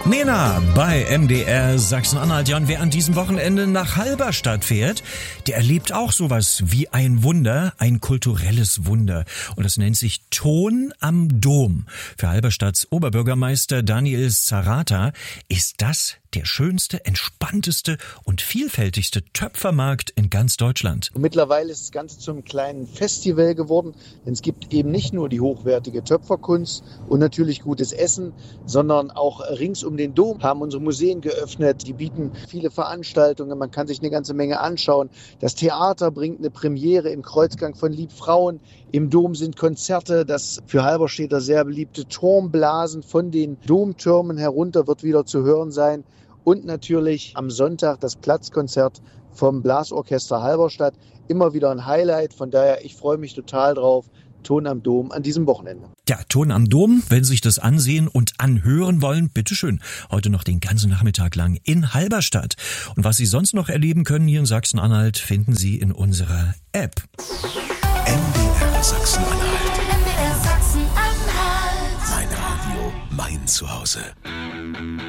Nena bei MDR Sachsen-Anhalt. Ja, und wer an diesem Wochenende nach Halberstadt fährt, der erlebt auch sowas wie ein Wunder, ein kulturelles Wunder. Und das nennt sich Ton am Dom. Für Halberstadts Oberbürgermeister Daniel Zarata ist das der schönste, entspannteste und vielfältigste Töpfermarkt in ganz Deutschland. Mittlerweile ist das Ganze zum kleinen Festival geworden, denn es gibt eben nicht nur die hochwertige Töpferkunst und natürlich gutes Essen, sondern auch rings um den Dom haben unsere Museen geöffnet. Die bieten viele Veranstaltungen, man kann sich eine ganze Menge anschauen. Das Theater bringt eine Premiere im Kreuzgang von Liebfrauen. Im Dom sind Konzerte, das für Halberstädter sehr beliebte Turmblasen von den Domtürmen herunter wird wieder zu hören sein. Und natürlich am Sonntag das Platzkonzert vom Blasorchester Halberstadt. Immer wieder ein Highlight, von daher ich freue mich total drauf. Ton am Dom an diesem Wochenende. Ja, Ton am Dom, wenn Sie sich das ansehen und anhören wollen, bitteschön. Heute noch den ganzen Nachmittag lang in Halberstadt. Und was Sie sonst noch erleben können hier in Sachsen-Anhalt, finden Sie in unserer App. MDR Sachsen-Anhalt.